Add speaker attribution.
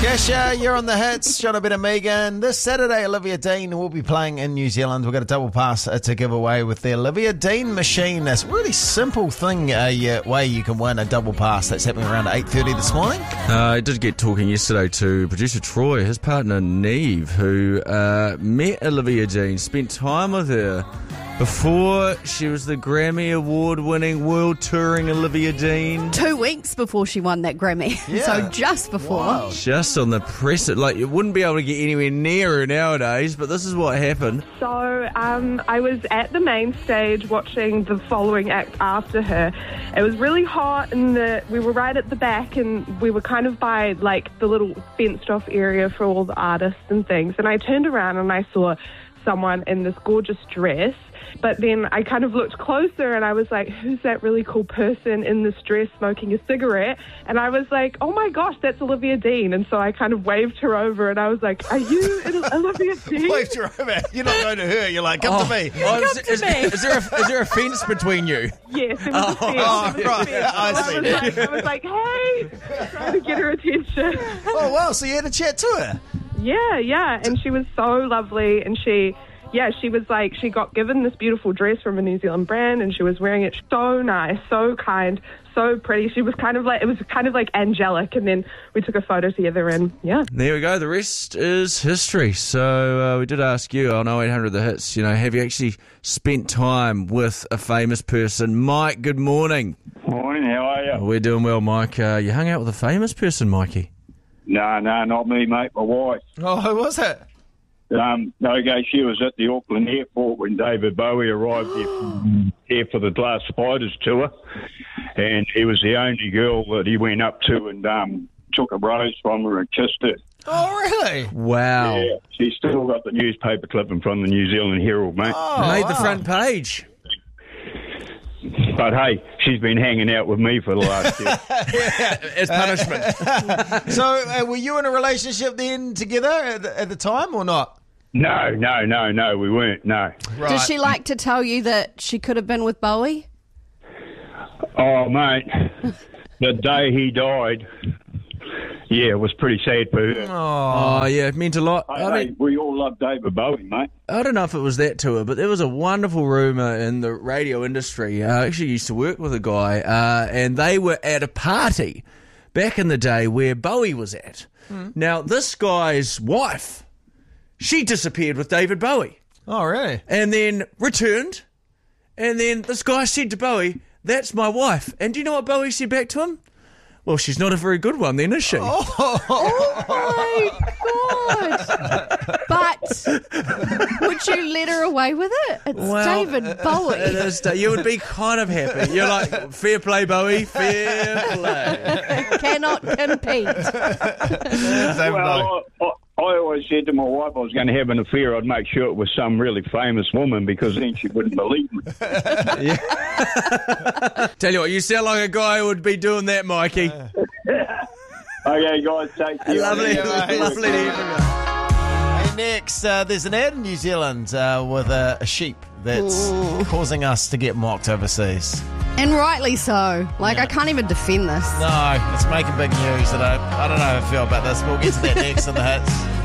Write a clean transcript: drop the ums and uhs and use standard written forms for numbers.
Speaker 1: Kesha, you're on the hits. John a bit of Megan. This Saturday, Olivia Dean will be playing in New Zealand. We've got a double pass to give away with the Olivia Dean machine. It's a really simple thing, way you can win a double pass. That's happening around 8:30 this morning.
Speaker 2: I did get talking yesterday to producer Troy, his partner Neve, who met Olivia Dean, spent time with her before she was the Grammy Award-winning world touring Olivia Dean.
Speaker 3: 2 weeks before she won that Grammy.
Speaker 1: Yeah.
Speaker 3: So just before.
Speaker 1: Wow.
Speaker 2: Just on the press, like you wouldn't be able to get anywhere near her nowadays, but this is what happened.
Speaker 4: So I was at the main stage watching the following act after her. It was really hot and we were right at the back and we were kind of by like the little fenced off area for all the artists and things. And I turned around and I saw someone in this gorgeous dress. But then I kind of looked closer and I was like, who's that really cool person in this dress smoking a cigarette? And I was like, oh my gosh, that's Olivia Dean. And so I kind of waved her over and I was like, are you Olivia Dean?
Speaker 1: Waved her over. You're not going to her. You're like, come to me.
Speaker 2: Is there a fence between you?
Speaker 4: Yes, it was a fence.
Speaker 1: right. I
Speaker 4: I was like, hey, trying to get her attention.
Speaker 1: Oh, wow. So you had a chat to her?
Speaker 4: Yeah. And she was so lovely. And she was like, she got given this beautiful dress from a New Zealand brand and she was wearing it so nice, so kind, so pretty. She was kind of like angelic. And then we took a photo together and yeah.
Speaker 2: There we go. The rest is history. So we did ask you on 0800 The Hits, have you actually spent time with a famous person? Mike, good morning.
Speaker 5: Morning, how are you?
Speaker 2: We're doing well, Mike. You hung out with a famous person, Mikey?
Speaker 5: No, not me, mate, my wife.
Speaker 1: Oh, who was it?
Speaker 5: She was at the Auckland airport when David Bowie arrived here for the Glass Spiders tour, and he was the only girl that he went up to and took a rose from her and kissed her.
Speaker 1: Oh, really?
Speaker 2: Wow.
Speaker 5: Yeah, she's still got the newspaper clipping from the New Zealand Herald, mate.
Speaker 1: Oh,
Speaker 2: Made the
Speaker 1: wow.
Speaker 2: front page.
Speaker 5: But hey, she's been hanging out with me for the last year.
Speaker 2: As punishment.
Speaker 1: So were you in a relationship then together at the time or not?
Speaker 5: No, we weren't, no.
Speaker 1: Right.
Speaker 3: Does she like to tell you that she could have been with Bowie?
Speaker 5: Oh, mate, the day he died, yeah, it was pretty sad for her.
Speaker 2: Oh, yeah, it meant a lot.
Speaker 5: Hey, we all love David Bowie, mate.
Speaker 2: I don't know if it was that tour, but there was a wonderful rumour in the radio industry. I actually used to work with a guy, and they were at a party back in the day where Bowie was at. Now, this guy's wife, she disappeared with David Bowie
Speaker 1: Oh, really?
Speaker 2: and then returned. And then this guy said to Bowie, "That's my wife." And do you know what Bowie said back to him? "Well, she's not a very good one then, is she?"
Speaker 3: Oh my God. But would you let her away with it? It's David
Speaker 2: It
Speaker 3: Bowie.
Speaker 2: is, you would be kind of happy. You're like, fair play, Bowie, fair play.
Speaker 3: Cannot compete.
Speaker 5: Well, I always said to my wife I was going to have an affair, I'd make sure it was some really famous woman because then she wouldn't believe me.
Speaker 2: Tell you what, you sound like a guy who would be doing that, Mikey.
Speaker 5: Okay, guys, take care.
Speaker 2: Lovely,
Speaker 1: mate.
Speaker 2: lovely to hear from you.
Speaker 1: Hey, next, there's an ad in New Zealand with a sheep that's causing us to get mocked overseas.
Speaker 3: And rightly so. Like, I can't even defend this.
Speaker 1: No, it's making big news. And I don't know how I feel about this. We'll get to that next in the hits.